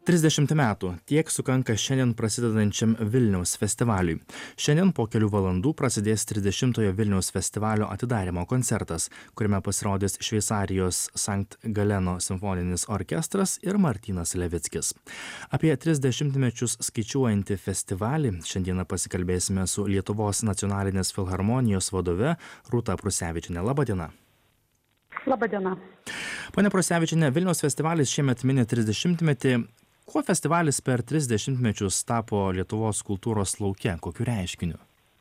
30 metų tiek sukanka šiandien prasidedančiam Vilniaus festivaliui. Šiandien po kelių valandų prasidės 30-ojo Vilniaus festivalio atidarymo koncertas, kuriame pasirodys Šveicarijos Sankt Galeno simfoninis orkestras ir Martynas Levickis. Apie 30 mečius skaičiuojantį festivalį šiandieną pasikalbėsime su Lietuvos nacionalinės filharmonijos vadove Rūta Prusevičiene. Labą dieną. Labą dieną. Pone Prusevičiene, Vilniaus festivalis šiemet mini 30-metį. Kuo festivalis per 30 mečius tapo Lietuvos kultūros lauke? Kokiu reiškiniu?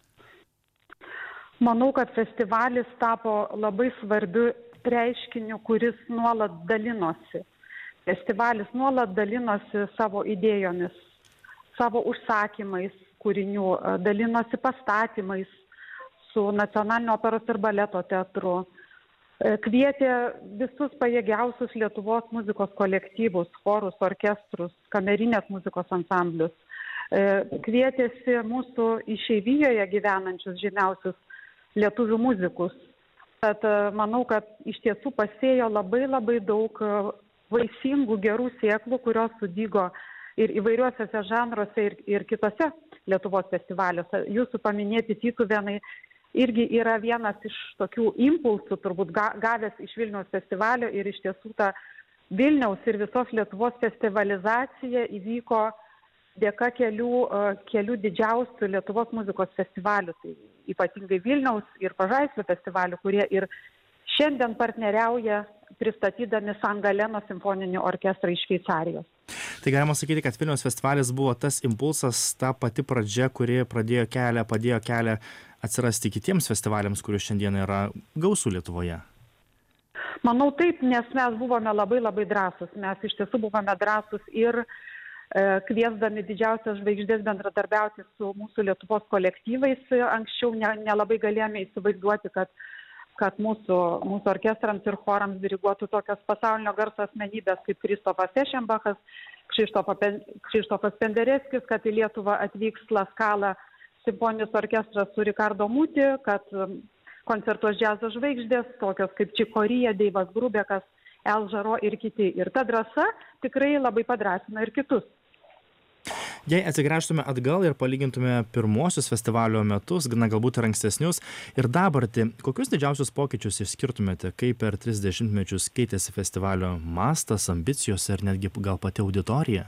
Manau, kad festivalis tapo labai svarbiu reiškiniu, kuris nuolat dalinosi. Festivalis nuolat dalinosi savo idėjomis, savo užsakymais kūrinių, dalinosi pastatymais su Nacionalinio operos ir baleto teatru. Kvietė visus pajėgiausius Lietuvos muzikos kolektyvus, chorus, orkestrus, kamerinės muzikos ansamblius. Kvietėsi mūsų išeivijoje gyvenančius žymiausius lietuvių muzikus. Tad manau, kad iš tiesų pasėjo labai daug vaisingų gerų sėklų, kurios sudygo ir įvairiuose žanruose ir kitose Lietuvos festivaliuose. Jūsų paminėti Tytuvėnai irgi yra vienas iš tokių impulsų, turbūt gavęs iš Vilniaus festivalio, ir iš tiesų ta Vilniaus ir visos Lietuvos festivalizacija įvyko dėka kelių didžiausių Lietuvos muzikos festivalių, tai ypatingai Vilniaus ir Pažaislio festivalių, kurie ir šiandien partneriauja pristatydami Sankt Galeno simfoninį orkestrą iš Šveicarijos. Tai galima sakyti, kad Vilniaus festivalis buvo tas impulsas, ta pati pradžia, kuri padėjo kelią atsirasti kitiems festivaliams, kurių šiandien yra gausų Lietuvoje. Manau taip, nes mes buvome labai drąsus. Mes iš tiesų buvome drąsus ir kviesdami didžiausias žvaigždės bendradarbiauti su mūsų Lietuvos kolektyvais. Anksčiau nelabai galėjome įsivaizduoti, kad mūsų orkestrams ir chorams diriguotų tokios pasaulinio garso asmenybės kaip Kristofas Ešenbachas, Krzyštofas Pendereckis, kad į Lietuvą atvyks La Scala simfoninis orkestras su Ricardo Muti, kad koncertuos džiazo žvaigždės, tokios kaip Čikorija, Deivas Grubekas, El Žaro ir kiti. Ir ta drąsa tikrai labai padrąsina ir kitus. Jei atsigręžtume atgal ir palygintume pirmosius festivalio metus, galbūt ir ankstesnius, ir dabartį, kokius didžiausius pokyčius išskirtumėte, kaip per 30 mečius keitėsi festivalio mastas, ambicijos ir netgi gal pati auditorija?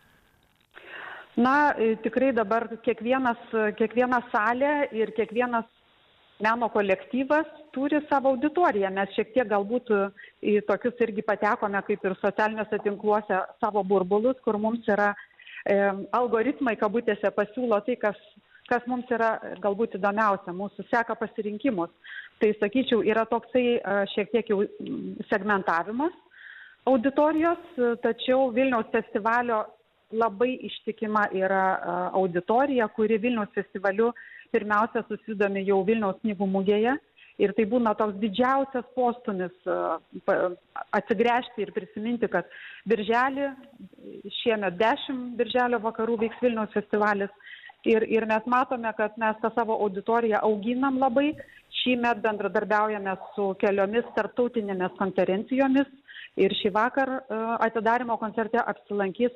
Na, tikrai dabar kiekviena salė ir kiekvienas meno kolektyvas turi savo auditoriją. Mes šiek tiek galbūt į tokius irgi patekome, kaip ir socialiniuose tinkluose, savo burbulus, kur mums yra algoritmai, kabutėse, pasiūlo tai, kas mums yra galbūt įdomiausia, mūsų seka pasirinkimus. Tai, sakyčiau, yra toksai šiek tiek jau segmentavimas auditorijos, tačiau Vilniaus festivalio labai ištikima yra auditorija, kuri Vilniaus festivaliu pirmiausia susidomi jau Vilniaus knygų mugėje. Ir tai būna toks didžiausias postumis atsigręžti ir prisiminti, kad birželį, šiemet 10 birželio vakarų vyks Vilniaus festivalis. Ir mes matome, kad mes tą savo auditoriją auginam labai. Šįmet bendradarbiaujame su keliomis tarptautinėmis konferencijomis. Ir šį vakar atidarymo koncerte apsilankys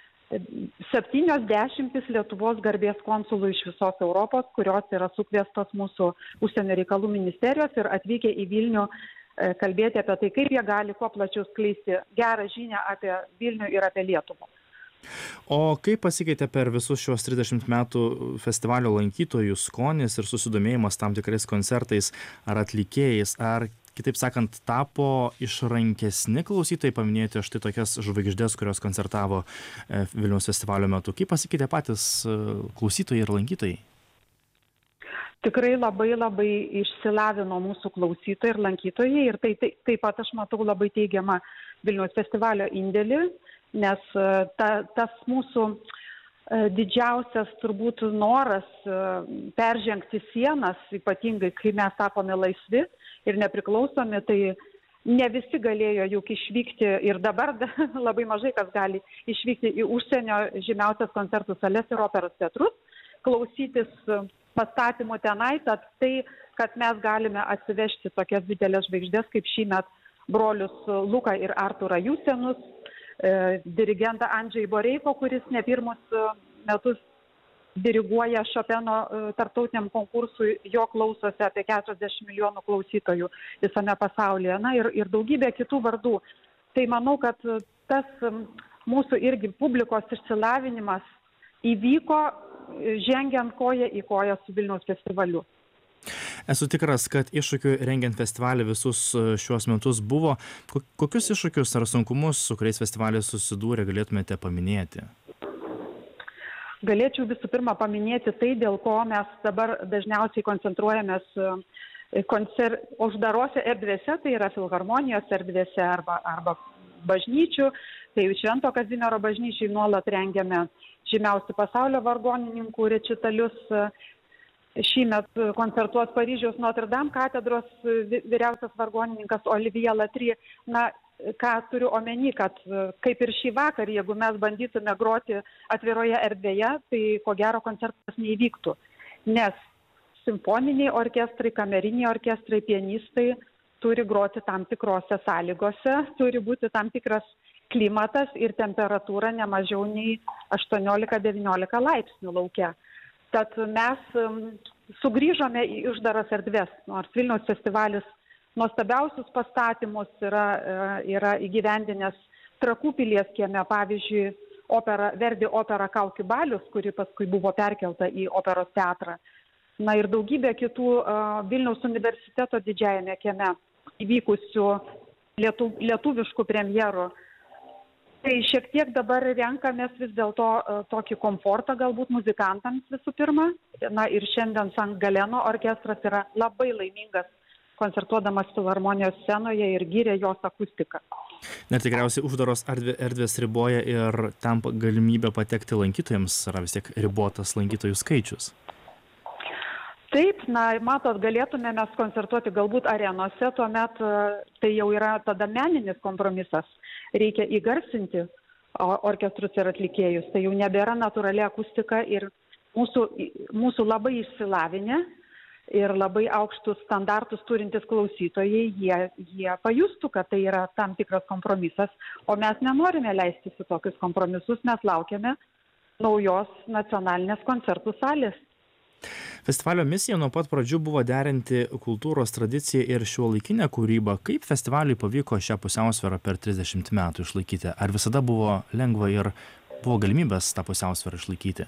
70 Lietuvos garbės konsulų iš visos Europos, kurios yra sukviestos mūsų užsienio reikalų ministerijos ir atvykę į Vilnių kalbėti apie tai, kaip jie gali kuo plačiau skleisti gerą žinią apie Vilnių ir apie Lietuvą. O kaip pasikeitė per visus šios 30 metų festivalio lankytojų skonis ir susidomėjimas tam tikrais koncertais ar atlikėjais, ar kitaip sakant, tapo išrankesni klausytojai, paminėjote štai tokias žvaigždės, kurios koncertavo Vilniaus festivalio metu. Kaip pasikeitė patys klausytojai ir lankytojai? Tikrai labai išsilavino mūsų klausytojai ir lankytojai, ir taip pat aš matau labai teigiamą Vilniaus festivalio indėlį, nes tas mūsų didžiausias turbūt noras peržengti sienas, ypatingai kai mes tapome laisvi ir nepriklausomi, tai ne visi galėjo juk išvykti ir dabar labai mažai kas gali išvykti į užsienio žymiausias koncertų sales ir operos teatrus, klausytis pastatymų tenai, tad tai, kad mes galime atsivežti tokias didelės žvaigždės kaip šįmet brolius Luką ir Arturą Jūsenus, dirigentą Andžej Boreiko, kuris ne pirmus metus diriguoja Šopeno tarptautiniam konkursui, jo klausosi apie 40 milijonų klausytojų visame pasaulyje, na ir daugybė kitų vardų. Tai manau, kad tas mūsų irgi publikos išsilavinimas įvyko žengiant koją į koją su Vilniaus festivaliu. Esu tikras, kad iššūkių rengiant festivalį visus šiuos metus buvo. Kokius iššūkius ar sunkumus, su kuriais festivalis susidūrė, galėtumėte paminėti? Galėčiau visų pirma paminėti tai, dėl ko mes dabar dažniausiai koncentruojamės uždarose erdvėse, tai yra filharmonijos erdvėse arba bažnyčių. Tai Švento Kazimiero bažnyčiai nuolat rengiame žymiausių pasaulio vargonininkų rečitalius. Šįmet koncertuos Paryžiaus Notre Dame katedros vyriausias vargonininkas Olivier Latrie. Na, ką turiu omeny, kad kaip ir šį vakar, jeigu mes bandytume groti atviroje erdvėje, tai ko gero koncertas neįvyktų. Nes simfoniniai orkestrai, kameriniai orkestrai, pianistai turi groti tam tikrose sąlygose, turi būti tam tikras klimatas ir temperatūra ne mažiau nei 18-19 laipsnių lauke. Tad mes sugrįžome į uždaras erdves, nors Vilniaus festivalis nuostabiausius pastatymus yra įgyvendinęs Trakų pilies kieme, pavyzdžiui, Verdi opera Kaukių balius, kuri paskui buvo perkelta į operos teatrą. Na ir daugybė kitų Vilniaus universiteto didžiajame kieme įvykusių lietuviškų premjerų. Tai šiek tiek dabar renkamės vis dėlto tokį komfortą galbūt muzikantams visų pirma. Na ir šiandien San Galeno orkestras yra labai laimingas koncertuodamas filharmonijos scenoje ir gyrė jos akustiką. Net tikriausiai uždaros erdvės riboja ir tam galimybę patekti lankytojams, yra vis tiek ribotas lankytojų skaičius. Taip, na, matot, galėtume mes koncertuoti galbūt arenose, tuomet tai jau yra tada meninis kompromisas. Reikia įgarsinti orkestrus ir atlikėjus. Tai jau nebėra natūrali akustika ir mūsų labai išsilavinę ir labai aukštus standartus turintis klausytojai, jie pajustų, kad tai yra tam tikras kompromisas, o mes nenorime leistis į tokius kompromisus, mes laukiame naujos nacionalinės koncertų salės. Festivalio misija nuo pat pradžių buvo derinti kultūros tradiciją ir šiuolaikinę kūrybą. Kaip festivaliui pavyko šią pusiausvyrą per 30 metų išlaikyti? Ar visada buvo lengva ir buvo galimybės tą pusiausvyrą išlaikyti?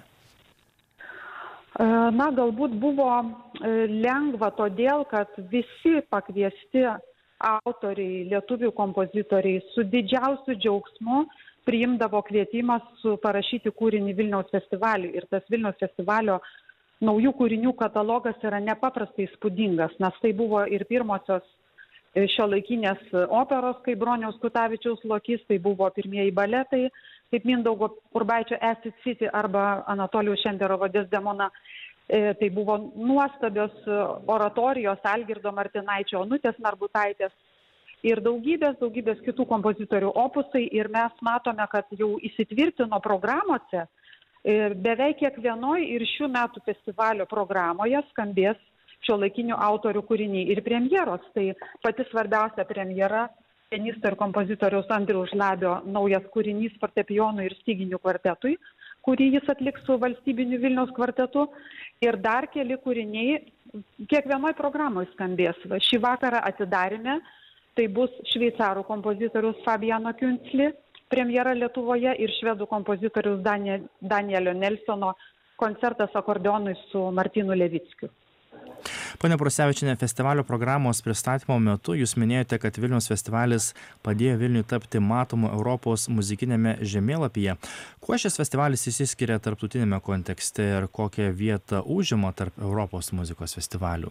Na, galbūt buvo lengva todėl, kad visi pakviesti autoriai, lietuvių kompozitoriai su didžiausiu džiaugsmu priimdavo kvietimą parašyti kūrinį Vilniaus festivaliui. Ir tas Vilniaus festivalio naujų kūrinių katalogas yra nepaprastai įspūdingas, nes tai buvo ir pirmosios šiuolaikinės operos, kaip Broniaus Kutavičiaus Lokys, tai buvo pirmieji baletai, kaip Mindaugo Urbaičio Acid City arba Anatolijaus Šenderovo Desdemona. Tai buvo nuostabios oratorijos Algirdo Martinaičio, Onutės Narbutaitės ir daugybės kitų kompozitorių opusai. Ir mes matome, kad jau įsitvirtino programuose. Beveik kiekvienoj ir šių metų festivalio programoje skambės šiuolaikinių autorių kūriniai ir premjeros. Tai pati svarbiausia premjera pianisto ir kompozitoriaus Andriaus Žlabio naujas kūrinys fortepijonui ir styginių kvartetui, kurį jis atliks su valstybiniu Vilniaus kvartetu. Ir dar keli kūriniai kiekvienoj programoje skambės. Šį vakarą atidarėme, tai bus šveicarų kompozitorius Fabiano Künzli premjera Lietuvoje ir švedų kompozitorius Danielio Nelsono koncertas akordeonui su Martynu Levickiu. Pone Prusevičiene, festivalio programos pristatymo metu jūs minėjote, kad Vilniaus festivalis padėjo Vilniui tapti matomu Europos muzikinėme žemėlapyje. Kuo šis festivalis išsiskiria tarptautinėme kontekste ir kokią vietą užima tarp Europos muzikos festivalių?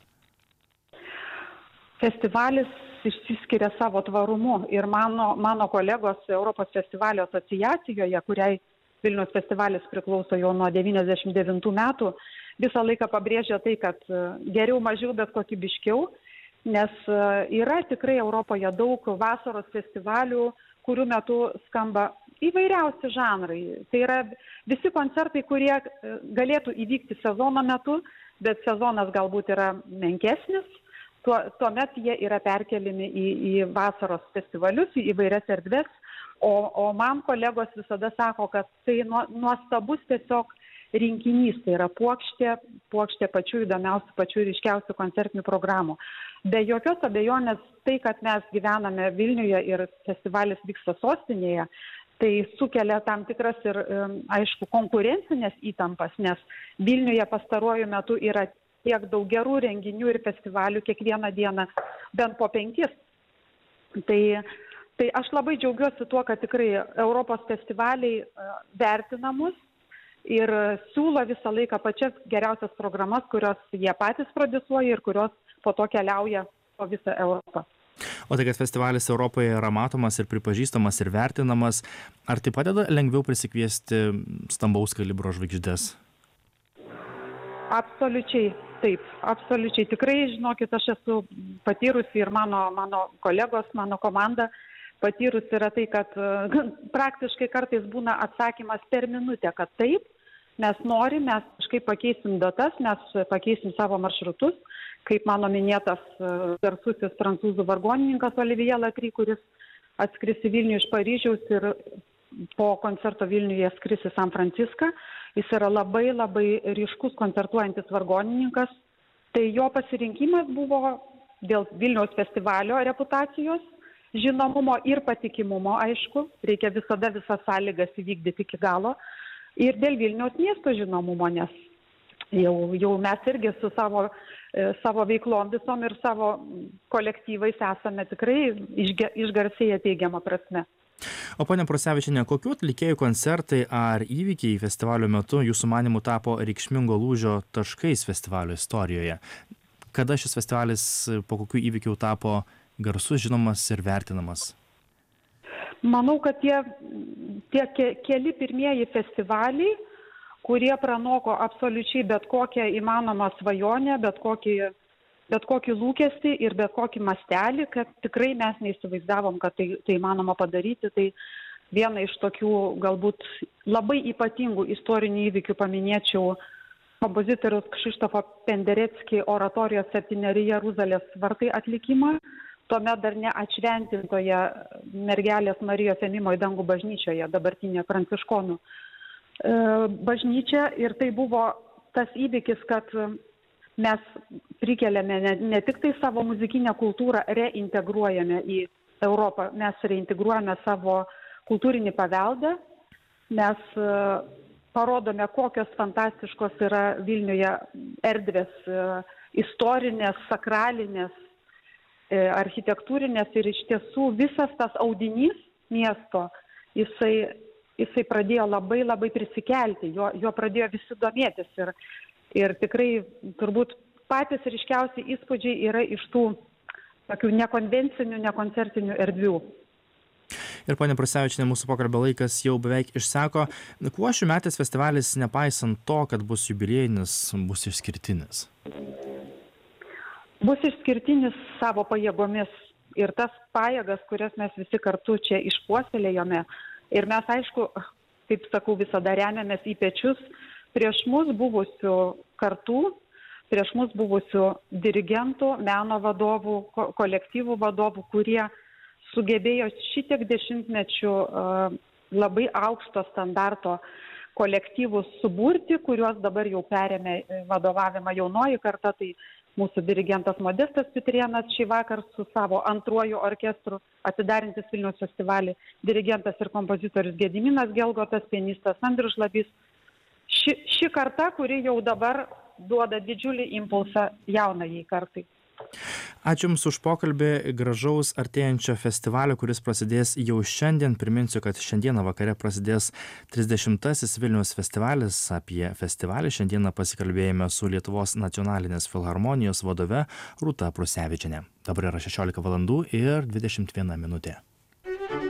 Festivalis išsiskiria savo tvarumu ir mano kolegos Europos festivalio asociacijoje, kuriai Vilniaus festivalis priklauso jau nuo 99 metų, visą laiką pabrėžia tai, kad geriau mažiau, bet kokybiškiau, nes yra tikrai Europoje daug vasaros festivalių, kurių metu skamba įvairiausi žanrai. Tai yra visi koncertai, kurie galėtų įvykti sezono metu, bet sezonas galbūt yra menkesnis. Tuomet jie yra perkeliami į vasaros festivalius, į įvairias erdves, O man kolegos visada sako, kad tai nuostabus tiesiog rinkinys, tai yra puokštė pačių įdomiausių, pačių ryškiausių koncertinių programų. Be jokios abejonės tai, kad mes gyvename Vilniuje ir festivalis vyksta sostinėje, tai sukelia tam tikras ir, aišku, konkurencinės įtampas, nes Vilniuje pastaruoju metu yra tiek daug gerų renginių ir festivalių kiekvieną dieną, bent po 5. Tai aš labai džiaugiuosi tuo, kad tikrai Europos festivaliai vertina mus ir siūlo visą laiką pačias geriausias programas, kurios jie patys prodiusuoja ir kurios po to keliauja po visą Europą. O tai, kad festivalis Europoje yra matomas ir pripažįstamas ir vertinamas, ar tai padeda lengviau prisikviesti stambaus kalibro žvaigždes? Absoliučiai, taip, absoliučiai. Tikrai, žinokit, aš esu patyrusi ir mano kolegos, mano komanda patyrus yra tai, kad praktiškai kartais būna atsakymas per minutę, kad taip, mes norim, mes kažkaip pakeisim datas, mes pakeisim savo maršrutus, kaip mano minėtas garsusis prancūzų vargonininkas Olivier Latry, kuris atskris į Vilnių iš Paryžiaus ir po koncerto Vilniuje skris į San Franciską. Jis yra labai ryškus koncertuojantis vargonininkas. Tai jo pasirinkimas buvo dėl Vilniaus festivalio reputacijos, žinomumo ir patikimumo, aišku, reikia visada visas sąlygas įvykdyti iki galo, ir dėl Vilniaus miesto žinomumo, nes jau mes irgi su savo veiklom visom ir savo kolektyvais esame tikrai išgarsėję teigiamą prasme. O ponia Prusevičiene, kokių atlikėjų koncertai ar įvykiai festivalio metu jūsų manymu tapo reikšmingo lūžio taškais festivalio istorijoje? Kada šis festivalis po kokių įvykių tapo garsus, žinomas ir vertinamas? Manau, kad tie keli pirmieji festivaliai, kurie pranoko absoliučiai bet kokią įmanomą svajonę, bet kokį lūkestį ir bet kokį mastelį, kad tikrai mes neįsivaizdavom, kad tai įmanoma padaryti. Tai viena iš tokių galbūt labai ypatingų istorinių įvykių paminėčiau kompozitoriaus Krzysztofa Penderecki oratorijos 7 Jeruzalės vartai atlikimą, tuomet dar neatšventintoje mergelės Marijos ėmimo į dangų bažnyčioje, dabartinė pranciškonų bažnyčia. Ir tai buvo tas įvykis, kad mes prikeliame ne tik tai savo muzikinę kultūrą, reintegruojame į Europą, mes reintegruojame savo kultūrinį paveldą, mes parodome, kokios fantastiškos yra Vilniuje erdvės, istorinės, sakralinės, architektūrinės, ir iš tiesų visas tas audinys miesto, jisai pradėjo labai prisikelti, jo pradėjo visi domėtis ir tikrai turbūt patys ryškiausi įspūdžiai yra iš tų tokių nekonvencinių, nekoncertinių erdvių. Ir ponia Prusevičiene, mūsų pokalbio laikas jau beveik išseko. Kuo šiųmetis festivalis, nepaisant to, kad bus jubiliejinis, bus išskirtinis? Bus išskirtinis savo pajėgomis ir tas pajėgas, kurias mes visi kartu čia išpuoselėjome. Ir mes, aišku, kaip sakau, visada remiamės į pečius prieš mus buvusių kartų, prieš mus buvusių dirigentų, meno vadovų, kolektyvų vadovų, kurie sugebėjo šitiek dešimtmečių labai aukšto standarto kolektyvus suburti, kuriuos dabar jau perėmė vadovavimą jaunoji karta. Tai mūsų dirigentas Modestas Pitrėnas šį vakar su savo antruoju orkestru atidarintis Vilniaus festivalį, dirigentas ir kompozitorius Gediminas Gelgotas, pianistas Andrius Žlabys. Ši karta, kuri jau dabar duoda didžiulį impulsą jaunajai kartai. Ačiū Jums už pokalbį. Gražaus artėjančio festivalio, kuris prasidės jau šiandien. Priminsiu, kad šiandieną vakare prasidės 30-asis Vilniaus festivalis. Apie festivalį šiandieną pasikalbėjome su Lietuvos nacionalinės filharmonijos vadove Rūta Prusevičiene. Dabar yra 16 valandų ir 21 minutė.